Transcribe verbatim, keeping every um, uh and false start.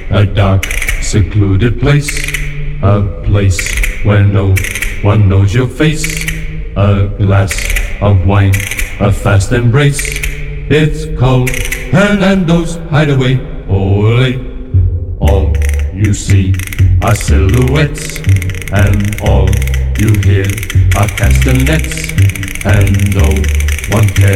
a dark, secluded place, a place where no one knows your face. A glass of wine, a fast embrace. It's called Hernando's Hideaway. Ole, all you see are silhouettes, and all you hear are castanets, and no one cares